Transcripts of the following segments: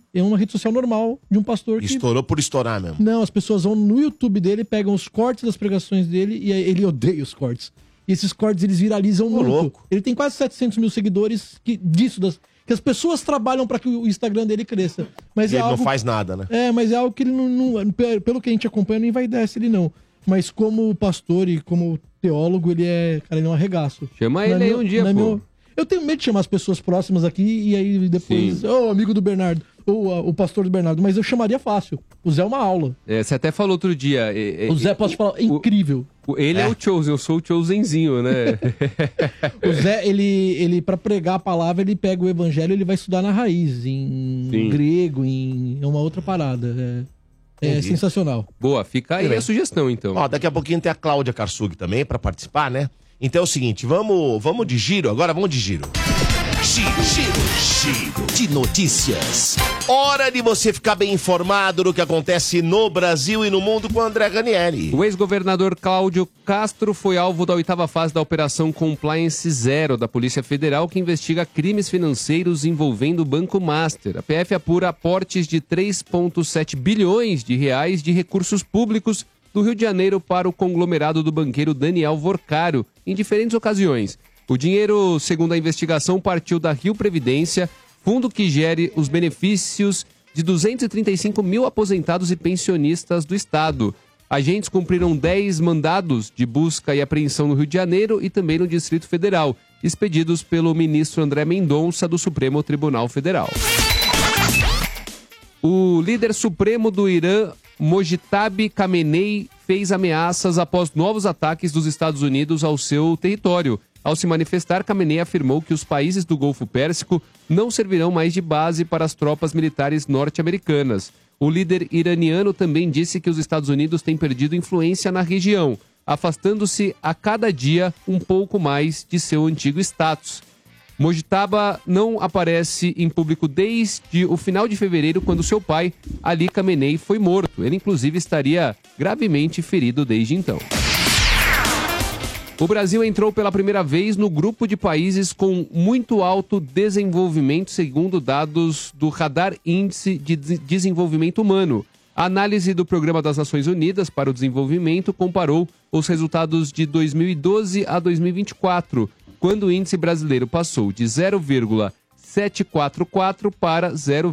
É uma rede social normal de um pastor que... Estourou por estourar mesmo. Não, as pessoas vão no YouTube dele, pegam os cortes das pregações dele e aí ele odeia os cortes. E esses cortes, eles viralizam muito. Louco. Ele tem quase 700 mil seguidores que as pessoas trabalham para que o Instagram dele cresça. Mas E ele algo, não faz nada, né? mas é algo que ele não... Pelo que a gente acompanha, não envaidece ele, não. Mas como pastor e como teólogo, ele é um arregaço. Chama ele aí um dia, pô. Eu tenho medo de chamar as pessoas próximas aqui e aí depois... amigo do Bernardo. Ou o pastor do Bernardo. Mas eu chamaria fácil. O Zé é uma aula. Você até falou outro dia... O Zé, posso te falar, é incrível. Ele é o Chosen, eu sou o Chosenzinho, né? O Zé, ele pra pregar a palavra, ele pega o evangelho e ele vai estudar na raiz, em grego, em uma outra parada. É sensacional. Boa, fica aí a sugestão, então. Ó, daqui a pouquinho tem a Cláudia Karsug também pra participar, né? Então é o seguinte, vamos de giro agora, vamos de giro. Giro de notícias. Hora de você ficar bem informado do que acontece no Brasil e no mundo com o André Ranieri. O ex-governador Cláudio Castro foi alvo da 8ª fase da Operação Compliance Zero da Polícia Federal, que investiga crimes financeiros envolvendo o Banco Master. A PF apura aportes de 3,7 bilhões de reais de recursos públicos do Rio de Janeiro para o conglomerado do banqueiro Daniel Vorcaro, em diferentes ocasiões. O dinheiro, segundo a investigação, partiu da Rio Previdência, fundo que gere os benefícios de 235 mil aposentados e pensionistas do Estado. Agentes cumpriram 10 mandados de busca e apreensão no Rio de Janeiro e também no Distrito Federal, expedidos pelo ministro André Mendonça, do Supremo Tribunal Federal. O líder supremo do Irã, Mojtaba Khamenei, fez ameaças após novos ataques dos Estados Unidos ao seu território. Ao se manifestar, Khamenei afirmou que os países do Golfo Pérsico não servirão mais de base para as tropas militares norte-americanas. O líder iraniano também disse que os Estados Unidos têm perdido influência na região, afastando-se a cada dia um pouco mais de seu antigo status. Mojtaba não aparece em público desde o final de fevereiro, quando seu pai, Ali Khamenei, foi morto. Ele, inclusive, estaria gravemente ferido desde então. O Brasil entrou pela primeira vez no grupo de países com muito alto desenvolvimento, segundo dados do Radar Índice de Desenvolvimento Humano. A análise do Programa das Nações Unidas para o Desenvolvimento comparou os resultados de 2012 a 2024, quando o índice brasileiro passou de 0,744 para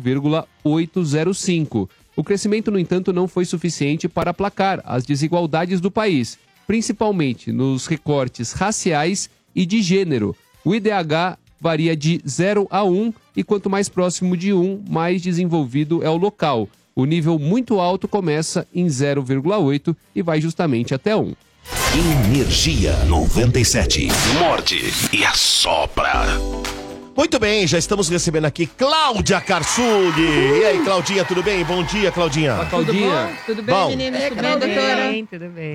0,805. O crescimento, no entanto, não foi suficiente para aplacar as desigualdades do país, principalmente nos recortes raciais e de gênero. O IDH varia de 0 a 1 e quanto mais próximo de 1, mais desenvolvido é o local. O nível muito alto começa em 0,8 e vai justamente até 1. Energia 97. Morde e assopra. Muito bem, já estamos recebendo aqui Cláudia Karsug. E aí, Claudinha, tudo bem? Bom dia, Claudinha. Olá, Claudinha. Tudo bem, meninos? Tudo bem, doutora? Tudo bem.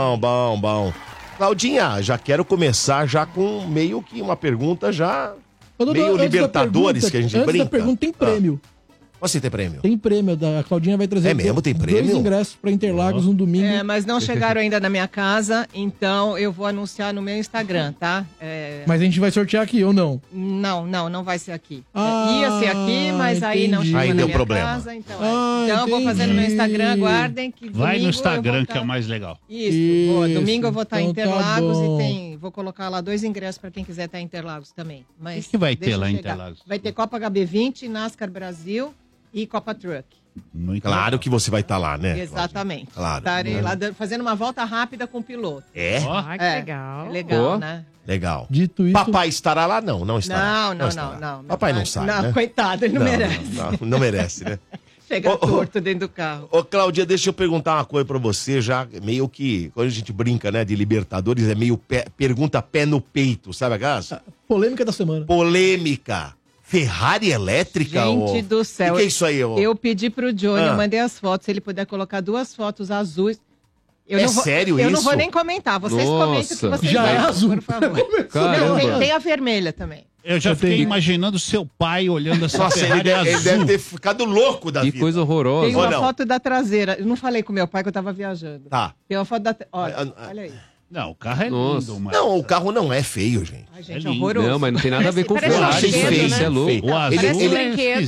Bom. Claudinha, já quero começar já com meio que uma pergunta já meio Libertadores que a gente brinca. Antes da pergunta, tem prêmio. Você tem prêmio? Tem prêmio. A Claudinha vai trazer É mesmo? Tem prêmio? 2 ingressos para Interlagos no domingo. Mas não chegaram ainda na minha casa, então eu vou anunciar no meu Instagram, tá? Mas a gente vai sortear aqui ou não? Não vai ser aqui. Ia ser aqui, mas aí não chegou Aí na deu minha problema. casa. Então eu vou fazer no meu Instagram, aguardem que Vai no Instagram, que é o mais mais legal. Isso, boa. Domingo eu vou estar em então tá Interlagos bom. e vou colocar lá 2 ingressos para quem quiser estar em Interlagos também. Mas O que vai ter deixa lá em chegar. Interlagos? Vai ter Copa HB20, NASCAR Brasil e Copa Truck. Muito Claro legal. que você vai estar lá, né? Exatamente. Claro. Estarei lá fazendo uma volta rápida com o piloto. É? Ai, que legal. É legal, Ó. né? Legal. Dito isso... Papai estará lá? Não estará. Não. Estará. Papai não sai, Não, né? coitado, ele não merece. Não merece, né? Chega Ô, torto dentro do carro. Ô, Cláudia, deixa eu perguntar uma coisa pra você, já meio que, quando a gente brinca, né, de Libertadores, é meio pergunta pé no peito, sabe aquelas? Polêmica da semana. Polêmica. Ferrari elétrica? Gente do céu. O que é isso aí? Eu pedi pro Johnny, Ah. eu mandei as fotos, se ele puder colocar 2 fotos azuis. É sério Eu não isso? vou nem comentar, vocês Nossa. comentem o que vocês Já é acham, azul. por favor. Caramba. Não, tem a vermelha também. Eu já fiquei tenho- imaginando seu pai olhando essa Nossa, ele Ferrari deve azul. ter ficado louco da Que vida. coisa Tem horrorosa. uma não? foto da traseira. Eu não falei com meu pai que eu tava viajando. Tá. Tem uma foto da... Olha, Ah, olha aí. Não, o carro é Nossa. lindo, mas... Não, o carro não é feio, gente. Ai, gente, É lindo. horroroso. Não, mas não tem nada a ver com Parece um Ferrari, isso brinquedo, aí, né? você é louco. O azul Parece um é brinquedo. esquisito.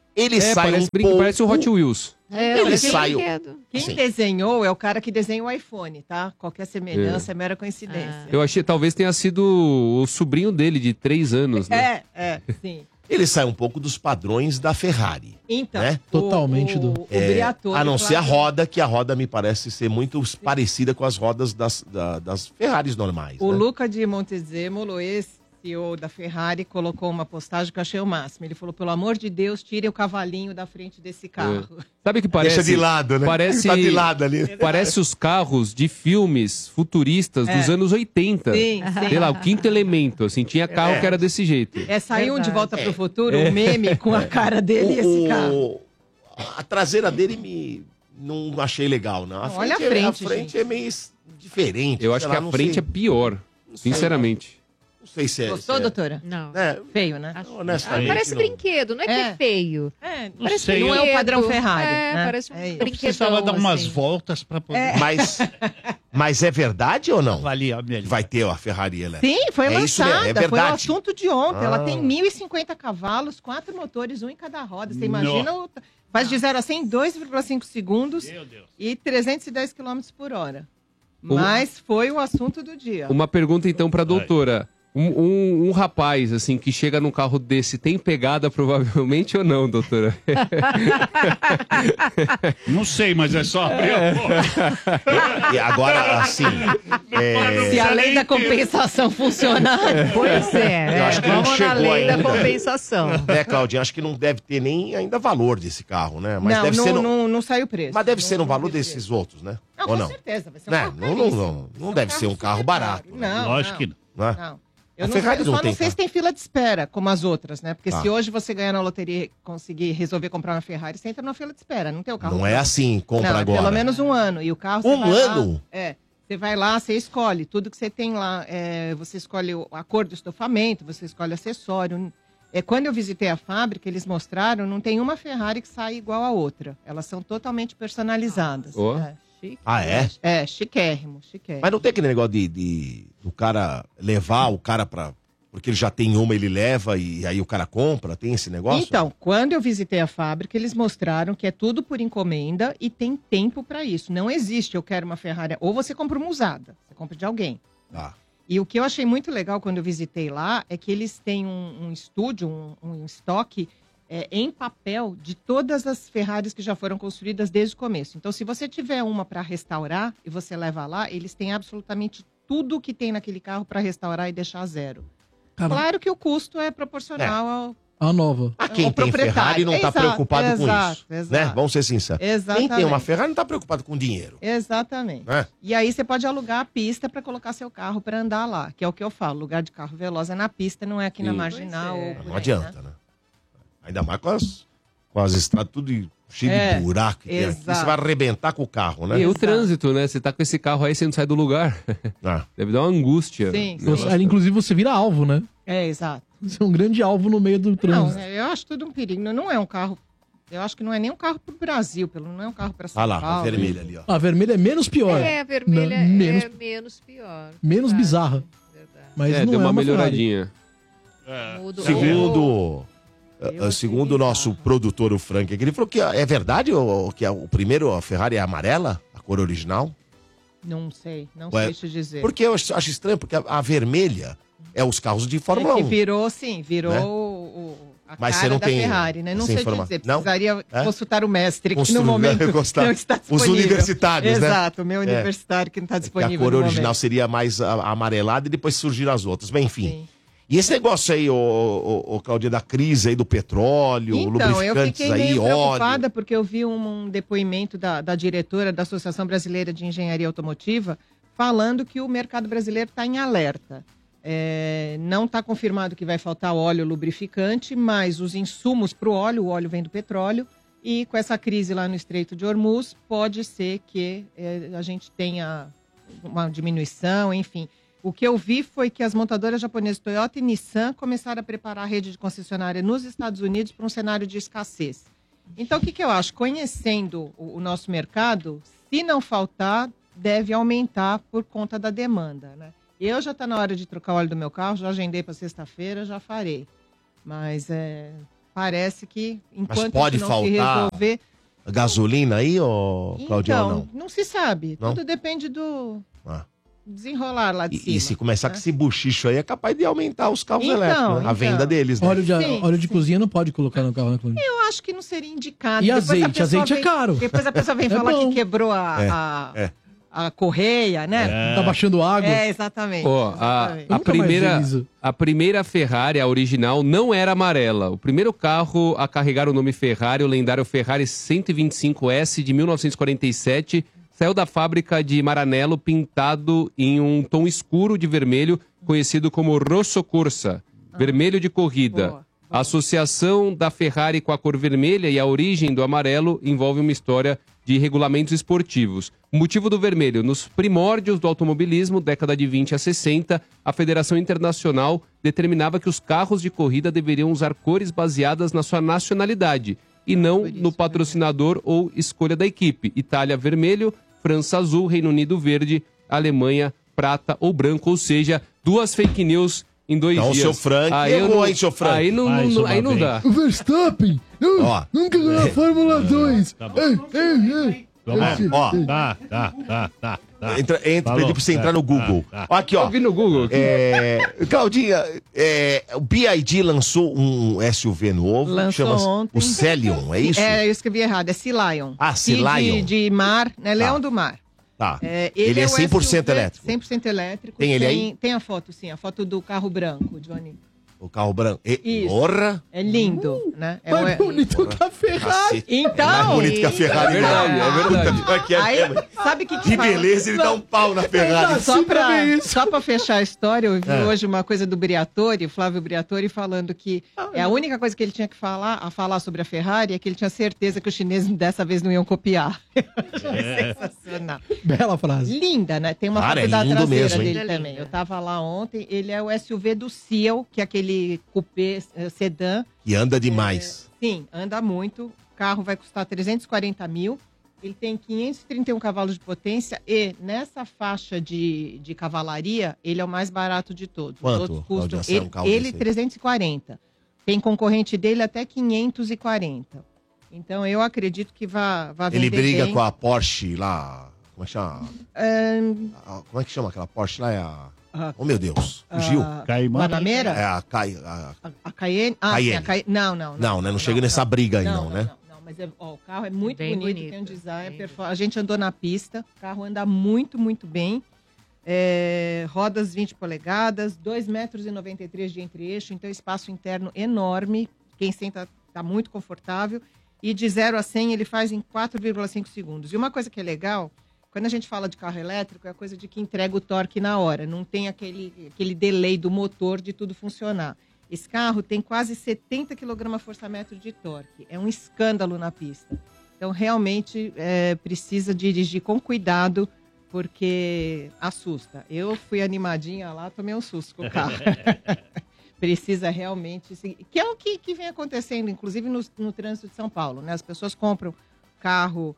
Ele sai parece, um pouco... parece o Hot Wheels. Ele sai... Quem Sim. desenhou é o cara que desenha o iPhone, tá? Qualquer semelhança é mera coincidência. Eu achei, talvez tenha sido o sobrinho dele, de 3 anos, né? Sim. Ele sai um pouco dos padrões da Ferrari. Então, né? Totalmente o Briatore, a não ser a claro. roda, que a roda me parece ser muito parecida com as rodas das Ferraris normais. O né? Luca de Montezemolo, ex-CEO da Ferrari, colocou uma postagem que eu achei o máximo. Ele falou, pelo amor de Deus, tire o cavalinho da frente desse carro. Sabe o que parece? Deixa de lado, né? Parece, tá de lado ali. Parece os carros de filmes futuristas dos anos 80. Sim, sim. Sei lá, o Quinto Elemento, assim, tinha carro que era desse jeito. Saiu De Volta pro Futuro, um meme com a cara dele e esse carro. A traseira dele não achei legal, não. Olha a frente, gente. É meio diferente. Eu acho que a frente é pior, sinceramente. Não sei se é... Gostou, doutora? Não. Feio, né? Honestamente, Parece brinquedo, não é que é feio. Parece sei, que não é o brinquedo. padrão Ferrari. né? Parece um isso. brinquedão. Precisava dar umas assim. voltas pra poder Mas é verdade ou não? avaliar melhor. Vai ter a Ferrari elétrica. Sim, foi É isso, lançada. é Foi o verdade. assunto de ontem. Ela tem 1.050 cavalos, 4 motores, um em cada roda. Você imagina, faz de 0 a 100 em 2,5 segundos e 310 km por hora. Mas foi o assunto do dia. Uma pergunta então pra doutora. Um rapaz, assim, que chega num carro desse, tem pegada provavelmente ou não, doutora? Não sei, mas é só abrir a porta. E agora, assim... Se a lei da compensação funcionar. Pois Eu acho que não vamos na chegou lei da ainda. compensação. Claudinha, acho que não deve ter nem ainda valor desse carro, né? Mas Não, deve ser não saiu preço. Mas deve ser no Não valor teve desses outros, né? Não, Ou com não? certeza. Vai ser um Né? carro caríssimo. Não deve ser um carro barato. Não, Lógico que não. Né? não. A Eu Ferrari só não não tem sei carro. se tem fila de espera, como as outras, né? Porque Tá. se hoje você ganhar na loteria e conseguir resolver comprar uma Ferrari, você entra numa fila de espera, não tem o carro. Não é assim, compra Não, é agora. pelo menos um ano. E o carro... Um você vai lá- ano? Você vai lá, você escolhe. Tudo que você tem lá, você escolhe a cor do estofamento, você escolhe acessório. Quando eu visitei a fábrica, eles mostraram, não tem uma Ferrari que sai igual a outra. Elas são totalmente personalizadas. Ó. Chique. Ah, é? Chiquérrimo. Mas não tem aquele negócio do cara levar o cara pra... Porque ele já tem uma, ele leva e aí o cara compra? Tem esse negócio? Então, quando eu visitei a fábrica, eles mostraram que é tudo por encomenda e tem tempo para isso. Não existe, eu quero uma Ferrari. Ou você compra uma usada, você compra de alguém. Tá. E o que eu achei muito legal quando eu visitei lá é que eles têm um estúdio, um estoque em papel de todas as Ferraris que já foram construídas desde o começo. Então, se você tiver uma para restaurar e você leva lá, eles têm absolutamente tudo que tem naquele carro para restaurar e deixar zero. Claro que o custo é proporcional ao... A nova. Quem o tem Ferrari não está Exato, preocupado com isso. exato. Né? Vamos ser sinceros. Exatamente. Quem tem uma Ferrari não está preocupado com dinheiro. Exatamente. Né? E aí você pode alugar a pista para colocar seu carro para andar lá, que é o que eu falo. Lugar de carro veloz é na pista, não é aqui na Marginal. Ou por Não aí, adianta, né? Ainda mais com as estradas tudo cheio de buraco. Que tem aqui. exato. Você vai arrebentar com o carro, né? E o trânsito, né? Você tá com esse carro aí, você não sai do lugar. Deve dar uma angústia. Sim, Aí, inclusive, você vira alvo, né? Exato. Você é um grande alvo no meio do trânsito. Não, eu acho tudo um perigo. Não é um carro... Eu acho que não é nem um carro para o Brasil, não é um carro para São Olha lá, Paulo. a vermelha ali, ó. A vermelha é menos pior. A vermelha Não, menos, é menos pior. menos bizarra. Mas não deu uma Ferrari. melhoradinha. Segundo o nosso produtor, o Frank, aqui, ele falou que é verdade que o primeiro, a Ferrari é amarela, a cor original? Não sei Ué, te dizer. Porque eu acho estranho, porque a vermelha é os carros de Fórmula 1. que virou Né? A Mas cara você não da tem Ferrari, né? Não essa sei informação? dizer, Não? precisaria consultar o mestre, que Construir, no momento né? Gostar. não está Os disponível. universitários, né? Exato, o meu universitário que não está Que disponível a cor no original momento. seria mais amarelada e depois surgiram as outras. Bem, enfim. E esse negócio aí, o Claudinha, da crise aí do petróleo, Então, eu lubrificantes fiquei aí, meio óleo. preocupada porque eu vi um depoimento da diretora da Associação Brasileira de Engenharia Automotiva falando que o mercado brasileiro está em alerta. Não está confirmado que vai faltar óleo lubrificante, mas os insumos para o óleo vem do petróleo, e com essa crise lá no Estreito de Hormuz, pode ser que a gente tenha uma diminuição, enfim. O que eu vi foi que as montadoras japonesas Toyota e Nissan começaram a preparar a rede de concessionária nos Estados Unidos para um cenário de escassez. Então, o que eu acho? Conhecendo o nosso mercado, se não faltar, deve aumentar por conta da demanda, né? Eu já está na hora de trocar o óleo do meu carro, já agendei para sexta-feira, já farei. Mas parece que enquanto Mas pode isso não se faltar resolver... gasolina aí, ô Claudio, ou Então, não? não se sabe. Não? Tudo depende do Ah. desenrolar lá de cima. E se começar né? com esse buchicho aí, é capaz de aumentar os carros Então, elétricos, né? A então. venda deles, né? Óleo de cozinha não pode colocar no carro, né, Claudio? Eu acho que não seria indicado. E Depois a azeite? pessoa Azeite é vem- caro. Depois a pessoa vem É falar bom. que quebrou É. a correia, né? Tá baixando água. É, exatamente. Ó, exatamente. a primeira Ferrari, a original, não era amarela. O primeiro carro a carregar o nome Ferrari, o lendário Ferrari 125S de 1947, saiu da fábrica de Maranello pintado em um tom escuro de vermelho, conhecido como Rosso Corsa, vermelho de corrida. Boa. A associação da Ferrari com a cor vermelha e a origem do amarelo envolve uma história de regulamentos esportivos. O motivo do vermelho: nos primórdios do automobilismo, década de 20 a 60, a Federação Internacional determinava que os carros de corrida deveriam usar cores baseadas na sua nacionalidade e não no patrocinador ou escolha da equipe. Itália, vermelho; França, azul; Reino Unido, verde; Alemanha, prata ou branco. Ou seja, duas fake news em 2 Então, dias. o seu Frank Aí eu errou, não- hein, seu Frank? Aí não, Mais uma aí não vez. dá. O Verstappen Ó. nunca ganhou a Fórmula 2. Tá bom. Tá. Entra, Falou. pedi pra você entrar no Google. Aqui, ó. Eu vi no Google. Claudinha, o BYD lançou um SUV novo, Lançou chama ontem. o Celion, é isso? É, eu escrevi errado, é Sea Lion. Ah, Sea Sea Lion. de mar, né? Leão do mar. Tá. Ele é o 100% SUV, elétrico. 100% elétrico. Tem ele aí? Tem a foto, sim, a foto do carro branco, Johnny. O carro branco. Isso. Porra! É lindo, né? É Mais bonito que a Ferrari. Cacete. Então... É mais bonito que a Ferrari. É verdade, né? é verdade. Puta, pior que é Aí, mesmo. sabe o que Que fala? beleza, ele dá um pau na Ferrari. Só pra fechar a história, eu vi hoje uma coisa do Briatore, o Flávio Briatore, falando que a única coisa que ele tinha que falar sobre a Ferrari é que ele tinha certeza que os chineses dessa vez não iam copiar. Sensacional. Bela frase. Linda, né? Tem uma Cara, foto é da lindo traseira mesmo, hein? dele também. Eu tava lá ontem, ele é o SUV do Seal, que é aquele coupé sedã. E anda demais. Sim, anda muito. O carro vai custar 340 mil. Ele tem 531 cavalos de potência e nessa faixa de cavalaria, ele é o mais barato de todos. Os Quanto, outros custam. Cláudia, sai um carro Ele desse aí? 340. Tem concorrente dele até 540. Então eu acredito que vai vender Ele briga bem. com a Porsche lá. Como é que chama? Como é que chama aquela Porsche lá? É a. Oh, meu Deus. Fugiu. Guanamera? É a A Cayenne? Cayenne. Sim, a Cayenne. Não. Não, né? Não chega nessa briga aí, não, né? Não, mas o carro é muito Bem bonito, bonito, tem um design. bem A gente andou na pista, o carro anda muito, muito bem. Rodas 20 polegadas, 2,93 m de entre-eixo, então espaço interno enorme. Quem senta está muito confortável. E de 0 a 100 ele faz em 4,5 segundos. E uma coisa que é legal, quando a gente fala de carro elétrico, é a coisa de que entrega o torque na hora. Não tem aquele delay do motor de tudo funcionar. Esse carro tem quase 70 kgfm de torque. É um escândalo na pista. Então, realmente, precisa dirigir com cuidado, porque assusta. Eu fui animadinha lá, tomei um susto com o carro. Precisa realmente... Que é o que vem acontecendo, inclusive, no trânsito de São Paulo, né? As pessoas compram carro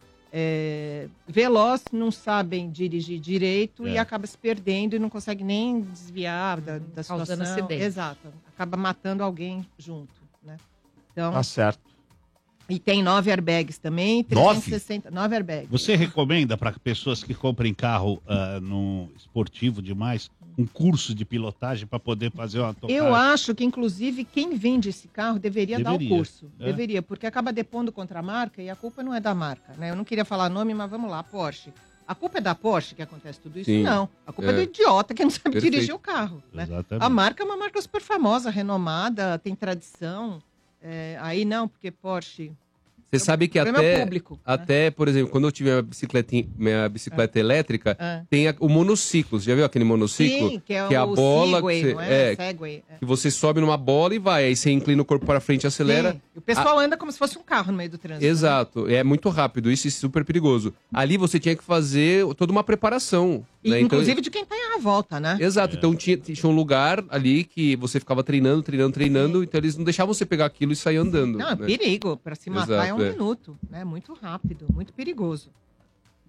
veloz, não sabem dirigir direito e acaba se perdendo e não consegue nem desviar da situação. Causando acidente. Exato. Acaba matando alguém junto, né? Então, Tá certo. e tem 9 airbags também. 9 airbags. Você recomenda para pessoas que comprem carro no esportivo demais um curso de pilotagem para poder fazer uma tocada? Eu acho que, inclusive, quem vende esse carro deveria dar o curso. É. Deveria, porque acaba depondo contra a marca e a culpa não é da marca, né? Eu não queria falar nome, mas vamos lá, Porsche. A culpa é da Porsche que acontece tudo isso? Sim. Não. A culpa é do idiota que não sabe Perfeito. dirigir o carro, né? Exatamente. A marca é uma marca super famosa, renomada, tem tradição. Aí não, porque Porsche... Você sabe que problema é o público, né? até, por exemplo, quando eu tive minha bicicleta elétrica, tem o monociclo. Você já viu aquele monociclo? Sim, que é a o bola Segway, que você, não é? Segway, que você sobe numa bola e vai. Aí você inclina o corpo para frente e acelera. Sim. E o pessoal anda como se fosse um carro no meio do trânsito. Exato. É muito rápido. Isso é super perigoso. Ali você tinha que fazer toda uma preparação. E, né? inclusive de quem tá à volta, né? Exato, então tinha um lugar ali que você ficava treinando, então eles não deixavam você pegar aquilo e sair andando. Não, é né? perigo. Para se matar Exato, é um minuto, né? Muito rápido, muito perigoso.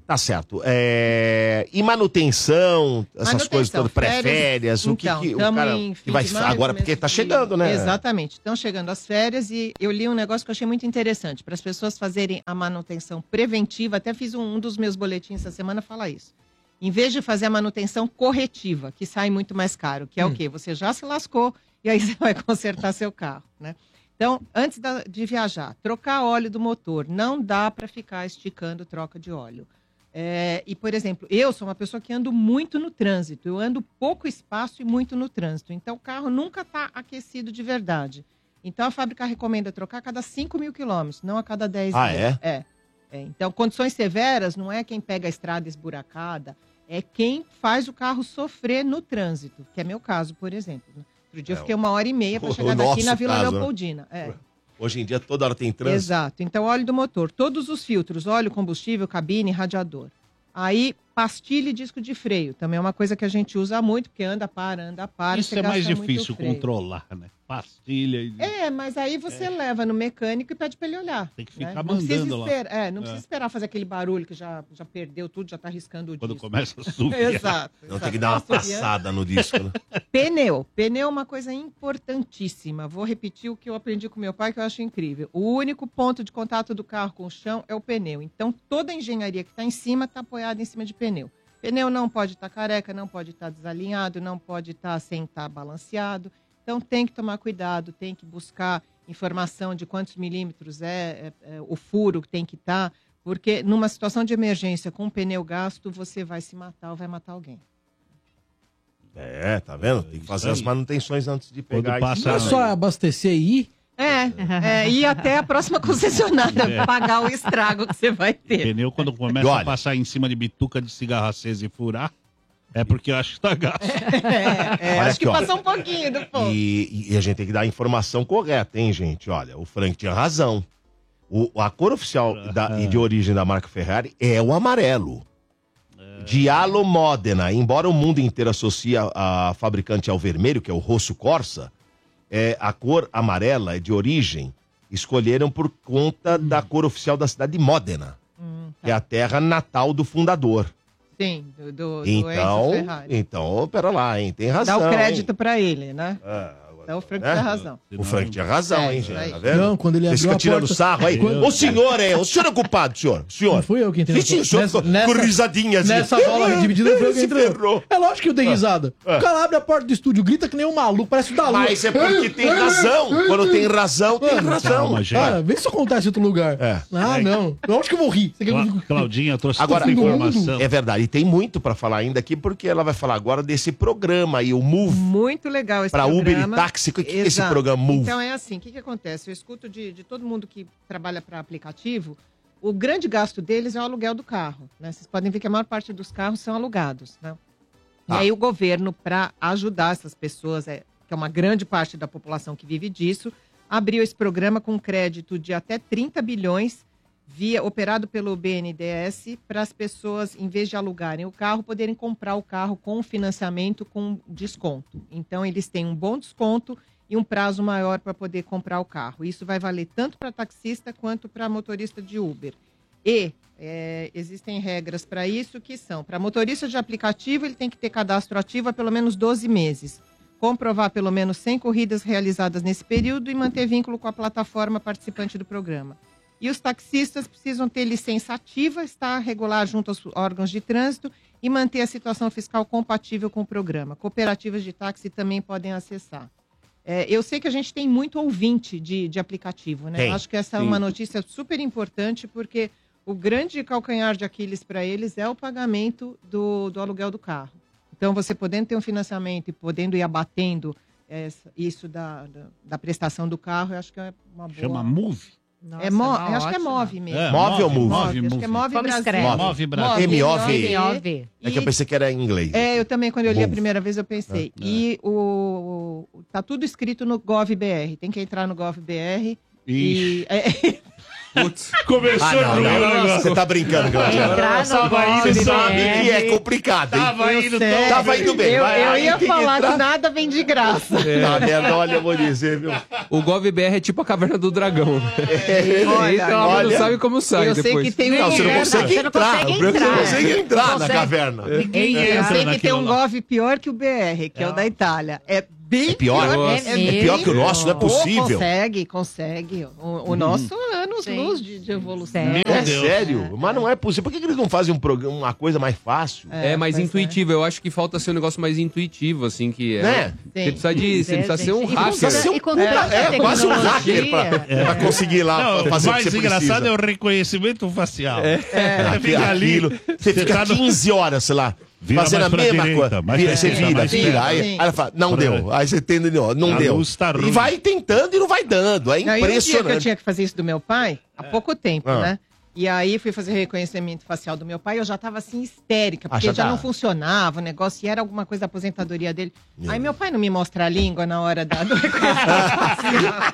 Tá certo. E manutenção, essas coisas todas, pré-férias, o que o cara que vai agora, porque tá chegando, né? Exatamente, estão chegando as férias e eu li um negócio que eu achei muito interessante, para as pessoas fazerem a manutenção preventiva, até fiz um dos meus boletins essa semana fala isso. Em vez de fazer a manutenção corretiva, que sai muito mais caro, que é o quê? Você já se lascou e aí você vai consertar seu carro, né? Então, antes de viajar, trocar óleo do motor, não dá para ficar esticando troca de óleo. E, por exemplo, eu sou uma pessoa que ando muito no trânsito. Eu ando pouco espaço e muito no trânsito. Então, o carro nunca está aquecido de verdade. Então, a fábrica recomenda trocar a cada 5.000 quilômetros, não a cada 10 mil. Então, condições severas não é quem pega a estrada esburacada, é quem faz o carro sofrer no trânsito, que é meu caso, por exemplo. Outro dia eu fiquei 1h30 para chegar daqui na Vila Leopoldina. Hoje em dia, toda hora tem trânsito. Exato. Então, óleo do motor. Todos os filtros, óleo, combustível, cabine, radiador. Aí, pastilha e disco de freio. Também é uma coisa que a gente usa muito, porque anda, para. Isso é mais difícil controlar, né? Pastilha. Mas aí você leva no mecânico e pede para ele olhar. Tem que ficar mandando lá. Não precisa esperar fazer aquele barulho que já perdeu tudo, já tá riscando o Quando disco. começa a subir. Exato. Não tem que dar uma passada no disco, né? Pneu. Pneu é uma coisa importantíssima. Vou repetir o que eu aprendi com meu pai, que eu acho incrível. O único ponto de contato do carro com o chão é o pneu. Então, toda a engenharia que está em cima está apoiada em cima de pneu. Pneu não pode estar careca, não pode estar desalinhado, não pode estar sem estar balanceado. Então, tem que tomar cuidado, tem que buscar informação de quantos milímetros o furo que tem que estar, porque numa situação de emergência com um pneu gasto, você vai se matar ou vai matar alguém. Tá vendo? Tem que fazer as manutenções antes de pegar. Não é só abastecer e ir? Ir até a próxima concessionária, pagar o estrago que você vai ter. Pneu, quando começa a passar em cima de bituca de cigarro aceso e furar, é porque eu acho que tá gasto. Acho que passou um pouquinho do ponto. E a gente tem que dar a informação correta, hein, gente? Olha, o Frank tinha razão. A cor oficial e de origem da marca Ferrari é o amarelo. Giallo Modena. Embora o mundo inteiro associe a fabricante ao vermelho, que é o Rosso Corsa, a cor amarela é de origem. Escolheram por conta da cor oficial da cidade de Modena, que é a terra natal do fundador. Sim, do Enzo Ferrari. Então, pera lá, hein? Tem razão. Dá o crédito pra ele, né? Então o Frank tinha razão. O Frank tinha razão, hein, gente? Tá vendo? Não, quando ele abriu fica tirando sarro aí. O senhor é culpado, senhor. Não fui eu quem entendi. Sim, o senhor ficou com risadinhas. Nessa bola dividida foi eu quem entrou. É lógico que eu dei risada. O cara abre a porta do estúdio, grita que nem um maluco, parece o da lua. Mas é porque tem razão. Quando tem razão, tem razão. Vê se isso acontece em outro lugar. Não. Lógico que eu vou rir. Claudinha trouxe agora informação. É verdade. E tem muito pra falar ainda aqui, porque ela vai falar agora desse programa aí, o Move. Muito legal esse pra programa. Uber e táxi. O que é esse programa Move? Então é assim, o que acontece? Eu escuto de todo mundo que trabalha para aplicativo, o grande gasto deles é o aluguel do carro, né? Vocês podem ver que a maior parte dos carros são alugados, né? E aí o governo, para ajudar essas pessoas, que é uma grande parte da população que vive disso, abriu esse programa com crédito de até 30 bilhões, operado pelo BNDES, para as pessoas, em vez de alugarem o carro, poderem comprar o carro com financiamento com desconto. Então, eles têm um bom desconto e um prazo maior para poder comprar o carro. Isso vai valer tanto para taxista quanto para motorista de Uber. E existem regras para isso, que são, para motorista de aplicativo, ele tem que ter cadastro ativo há pelo menos 12 meses, comprovar pelo menos 100 corridas realizadas nesse período e manter vínculo com a plataforma participante do programa. E os taxistas precisam ter licença ativa, estar regular junto aos órgãos de trânsito e manter a situação fiscal compatível com o programa. Cooperativas de táxi também podem acessar. Eu sei que a gente tem muito ouvinte de aplicativo, né? Acho que essa é uma notícia super importante, porque o grande calcanhar de Aquiles para eles é o pagamento do aluguel do carro. Então, você podendo ter um financiamento e podendo ir abatendo isso da prestação do carro, eu acho que é uma boa... Chama Move? Nossa, acho que é Move mesmo. Move ou Move? Acho que é Move Brasil. Move Brasil. M-O-V. É que eu pensei que era em inglês. Eu também, quando eu li a primeira vez, eu pensei. E tá tudo escrito no GovBR. Tem que entrar no GovBR. Começou Ah, não. Você tá brincando, Claudinha. Entrar no Você golpe, sabe né? que é complicado, hein? Tava indo bem. Eu ia falar que nada vem de graça. Tá merda, olha, eu vou dizer, viu? O GovBR é tipo a caverna do dragão. Olha, Entra lá, mas não sabe como sai eu sei depois. que tem um Não, você não inferno. consegue você não entrar. consegue O problema é que você não entrar. consegue entrar na Consegue. caverna. Ninguém Eu entra sei que tem naquilo um lá. Gov pior que o BR, que é o da Itália. É bem É pior? É É pior que o nosso, não é possível. Consegue. O nosso é anos-luz de evolução. Sério? É Deus. sério? Mas não é possível. Por que eles não fazem um programa, uma coisa mais fácil? É mais pois intuitivo. Eu acho que falta ser um negócio mais intuitivo, assim, que é. Né? Você precisa ser um E com hacker. toda- e com toda a É quase um hacker tecnologia. pra conseguir lá Não, fazer o o que mais você engraçado precisa. é o reconhecimento facial. Você Aquilo, fica ali. você fica tá no- 15 horas, sei lá, Vira fazendo a mais pra mesma direita, coisa. mais pra Você esquerda, vira, mais vira. perto. Aí ela fala, não deu. Aí você tende, não A deu. luz tá E ruim. vai tentando e não vai dando. É Não, e um dia que eu impressionante. tinha que fazer isso do meu pai, há pouco tempo, Ah. né? E aí fui fazer reconhecimento facial do meu pai, eu já tava assim histérica, porque já já tá. não funcionava o negócio e era alguma coisa da aposentadoria dele. Aí meu pai não me mostra a língua na hora do reconhecimento facial.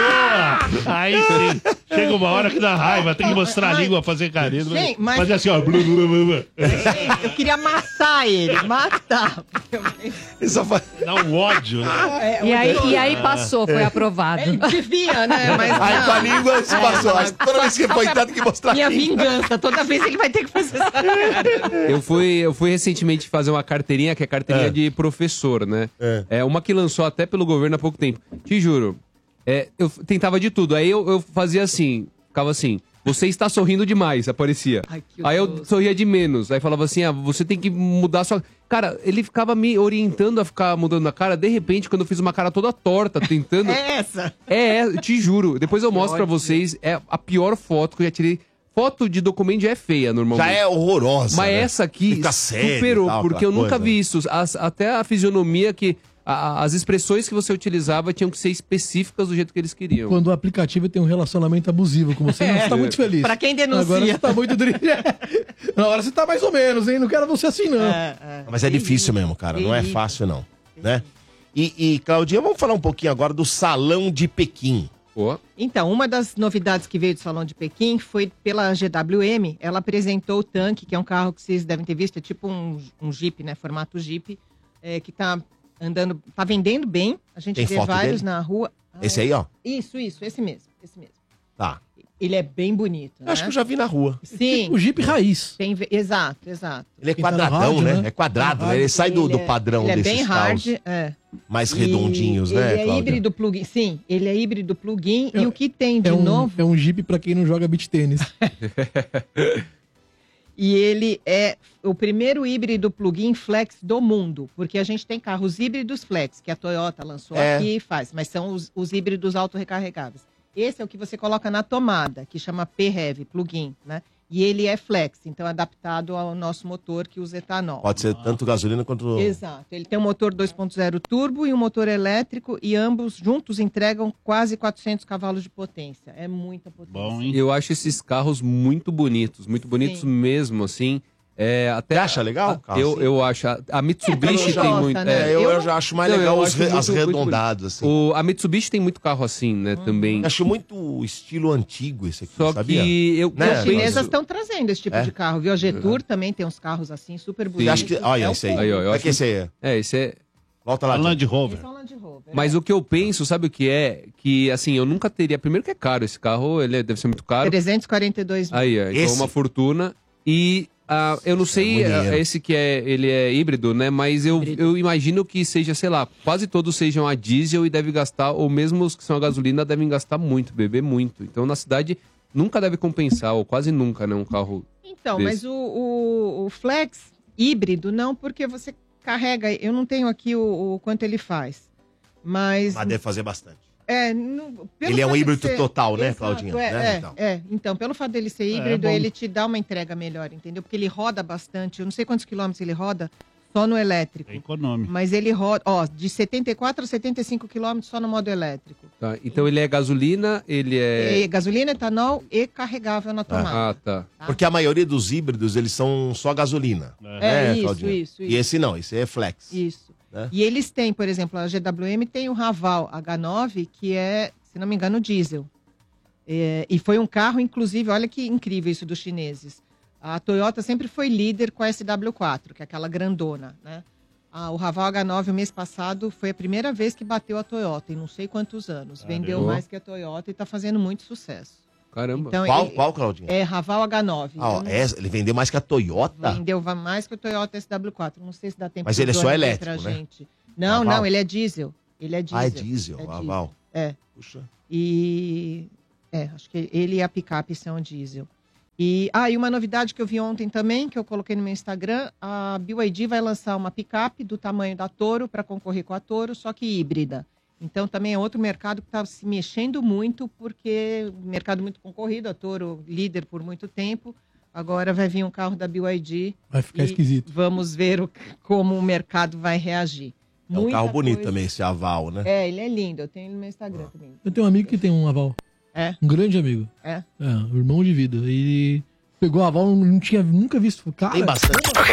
Boa! Aí sim. Chega uma hora que dá raiva, tem que mostrar a língua, fazer carisma. Sim, mas- Fazer assim, ó. Blu, blu, blu, blu. Eu queria matar ele, matar. Ele só faz- Dá um ódio, né? E aí passou, foi aprovado. Ele devia, né? Mas Aí não. com a língua se passou. Aí toda vez que ele foi entrar, tem que mostrar a Minha língua. vingança, toda vez ele vai ter que fazer essa cara. Eu fui recentemente fazer uma carteirinha, que é carteirinha de professor, né? É uma que lançou até pelo governo há pouco tempo. Te juro. Eu tentava de tudo. Aí eu fazia assim, ficava assim. Você está sorrindo demais, aparecia. Ai, que Aí eu odioso. sorria de menos. Aí falava assim, você tem que mudar sua... Cara, ele ficava me orientando a ficar mudando a cara. De repente, quando eu fiz uma cara toda torta, tentando... É essa. Te juro. Depois eu mostro pra vocês. É a pior foto que eu já tirei. Foto de documento já é feia, normalmente. Já é horrorosa. Mas né? essa aqui Fica sério superou, e tal, porque eu aquela nunca coisa. vi isso. Até a fisionomia que... as expressões que você utilizava tinham que ser específicas do jeito que eles queriam. Quando o aplicativo tem um relacionamento abusivo com você, você tá muito feliz. Pra quem denuncia. Agora você tá muito triste. Na hora você tá mais ou menos, hein? Não quero você assim, não. Mas é difícil mesmo, cara. Não é fácil, não. Né? E, Claudinha, vamos falar um pouquinho agora do Salão de Pequim. Então, uma das novidades que veio do Salão de Pequim foi pela GWM. Ela apresentou o Tanque, que é um carro que vocês devem ter visto, é tipo um Jeep, né? Formato Jeep, que tá andando, tá vendendo bem. A gente Tem vê foto vários dele? na rua. Esse aí, ó. Isso, esse mesmo. Tá. Ele é bem bonito, Eu né? acho que eu já vi na rua. Sim. O Jeep raiz. Exato. Ele é Quem tá no quadradão, rádio, né? né? É quadrado, né? Ele sai do padrão ele é desses bem carros hard, mais redondinhos, né, Ele é Cláudia? híbrido plug-in. Sim, ele é híbrido plug-in. E o que tem de É novo... um Jeep pra quem não joga beach tênis. E ele é o primeiro híbrido plug-in flex do mundo, porque a gente tem carros híbridos flex, que a Toyota lançou aqui e faz, mas são os híbridos autorrecarregáveis. Esse é o que você coloca na tomada, que chama PHEV, plug-in, né? E ele é flex, então é adaptado ao nosso motor que usa etanol. Pode ser tanto gasolina quanto... Exato. Ele tem um motor 2.0 turbo e um motor elétrico e ambos juntos entregam quase 400 cavalos de potência. É muita potência. Bom, hein? Eu acho esses carros muito bonitos Sim. mesmo, assim. Até Você acha legal o carro assim? eu acho. A Mitsubishi tá tem gosta, muito. né? eu já acho mais Não, legal eu os acho muito- as muito arredondados, assim. A Mitsubishi tem muito carro assim, né? Também. Eu acho muito estilo antigo esse aqui, Só sabia? que eu, Né? eu As chinesas penso. estão trazendo esse tipo É? de carro, viu? A Getur também tem uns carros assim, super bonitos. Você acha que... Olha É o esse aí. ponto. Aí, ó, eu Como é acho que esse aí é? Esse é. Volta lá. A Land Tiago. Rover. Esse é um Land Rover. Mas o que eu penso, sabe o que é? Que assim, eu nunca teria. Primeiro que é caro esse carro, deve ser muito caro. 342 mil. Aí, então Esse? uma fortuna. E eu não sei, muito dinheiro. esse que ele é híbrido, né? Mas eu imagino que seja, sei lá, quase todos sejam a diesel e deve gastar, ou mesmo os que são a gasolina devem gastar muito, beber muito. Então na cidade nunca deve compensar, ou quase nunca, né? Um carro. Então, desse. mas o Flex híbrido não, porque você carrega. Eu não tenho aqui o quanto ele faz. Mas. Mas deve fazer bastante. Pelo Ele é um fato de híbrido ser- total, né, Exato, Claudinha? É, Né, é, então? Então, pelo fato dele ser híbrido, bom. ele te dá uma entrega melhor, entendeu? Porque ele roda bastante. Eu não sei quantos quilômetros ele roda só no elétrico. É econômico. Mas ele roda, de 74 a 75 quilômetros só no modo elétrico. Tá? Então ele é gasolina, ele é. E gasolina, etanol e carregável na tomada. Ah, tá. Porque a maioria dos híbridos, eles são só gasolina. né, isso, Claudinha? isso. E esse não, esse é flex. Isso. Né? E eles têm, por exemplo, a GWM tem o Raval H9, que é, se não me engano, diesel. E foi um carro, inclusive, olha que incrível isso dos chineses. A Toyota sempre foi líder com a SW4, que é aquela grandona, né? O Raval H9, o mês passado, foi a primeira vez que bateu a Toyota, em não sei quantos anos. Caramba. Vendeu mais que a Toyota e está fazendo muito sucesso. Caramba. Então, Qual, Claudinha? É Raval H9. Ele vendeu mais que a Toyota? Vendeu mais que o Toyota SW4. Não sei se dá tempo. Mas ele é só Johnny elétrico, pra né? gente. Não, Raval? não, ele é diesel. Ele é diesel. É diesel, Raval. É. Puxa. Acho que ele e a picape são diesel. E uma novidade que eu vi ontem também, que eu coloquei no meu Instagram, a BYD vai lançar uma picape do tamanho da Toro para concorrer com a Toro, só que híbrida. Então também é outro mercado que está se mexendo muito, porque mercado muito concorrido, a Toro líder por muito tempo, agora vai vir um carro da BYD. Vai ficar esquisito. Vamos ver como o mercado vai reagir. É um carro bonito também, esse Aval, né? Ele é lindo, eu tenho ele no meu Instagram também. Eu tenho um amigo que tem um Aval. Um grande amigo. É? Um irmão de vida. Ele pegou a Aval, não tinha nunca visto. Cara, tem bastante.